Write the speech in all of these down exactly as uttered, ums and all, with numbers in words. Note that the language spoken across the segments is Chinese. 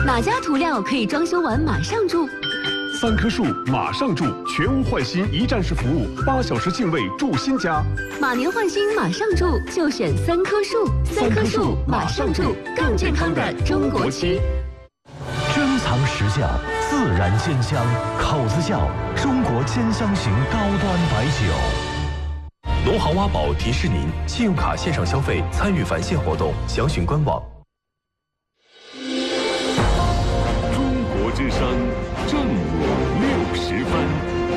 哪家涂料可以装修完马上住？ 三棵树马上住，全屋换新一站式服务，八小时净位住新家。 马年换新马上住，就选三棵树。三棵树马上住，更健康的中国区。 珍藏实窖，自然鲜香，口子窖，中国兼香型高端白酒。 农行挖宝提示您：信用卡线上消费参与返现活动，详询官网。 中国之声正午六十分。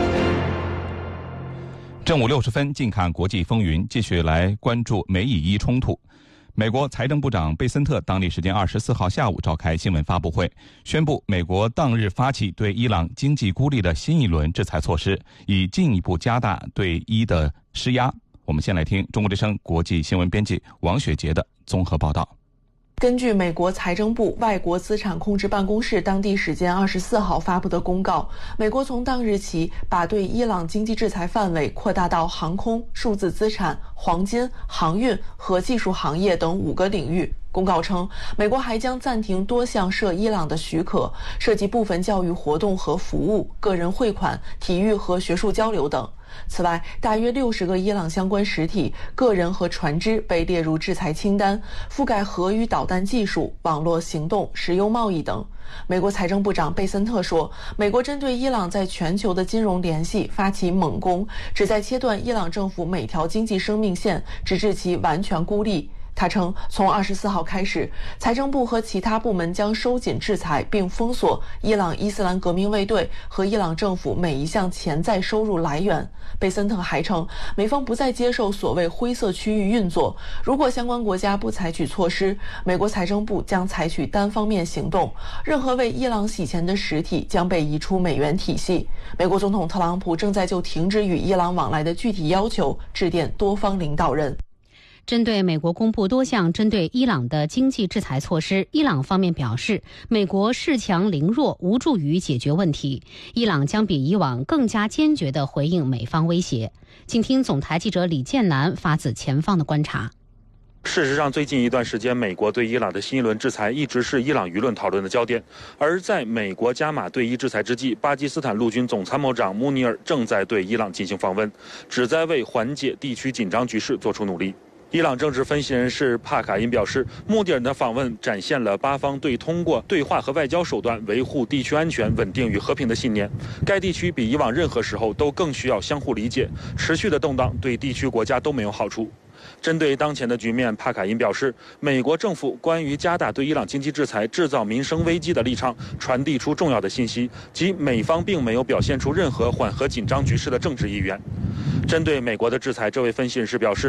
正午六十分，近看国际风云，继续来关注美以伊冲突。美国财政部长贝森特当地时间二十四号下午召开新闻发布会，宣布美国当日发起对伊朗经济孤立的新一轮制裁措施，以进一步加大对伊的施压。我们先来听中国之声国际新闻编辑王雪杰的综合报道。 根据美国财政部外国资产控制办公室当地时间二十四号发布的公告，美国从当日起把对伊朗经济制裁范围扩大到航空、数字资产、黄金、航运和技术行业等五个领域。公告称，美国还将暂停多项涉伊朗的许可，涉及部分教育活动和服务、个人汇款、体育和学术交流等。此外，大约六十个伊朗相关实体、个人和船只被列入制裁清单，覆盖核与导弹技术、网络行动、石油贸易等。美国财政部长贝森特说，美国针对伊朗在全球的金融联系发起猛攻，旨在切断伊朗政府每条经济生命线，直至其完全孤立。他称，从二十四号开始，财政部和其他部门将收紧制裁，并封锁伊朗伊斯兰革命卫队和伊朗政府每一项潜在收入来源。贝森特还称，美方不再接受所谓灰色区域运作，如果相关国家不采取措施，美国财政部将采取单方面行动，任何为伊朗洗钱的实体将被移出美元体系。美国总统特朗普正在就停止与伊朗往来的具体要求致电多方领导人。 针对美国公布多项针对伊朗的经济制裁措施，伊朗方面表示，美国恃强凌弱，无助于解决问题。伊朗将比以往更加坚决地回应美方威胁。请听总台记者李建南发自前方的观察。 事实上，最近一段时间，美国对伊朗的新一轮制裁一直是伊朗舆论讨论的焦点。而在美国加码对伊制裁之际，巴基斯坦陆军总参谋长穆尼尔正在对伊朗进行访问，旨在为缓解地区紧张局势做出努力。伊朗政治分析人士帕卡因表示，穆迪尔的访问展现了巴方对通过对话和外交手段维护地区安全、稳定与和平的信念。该地区比以往任何时候都更需要相互理解，持续的动荡对地区国家都没有好处。针对当前的局面，帕卡因表示，美国政府关于加大对伊朗经济制裁、制造民生危机的立场传递出重要的信息，即美方并没有表现出任何缓和紧张局势的政治意愿。针对美国的制裁，这位分析人士表示，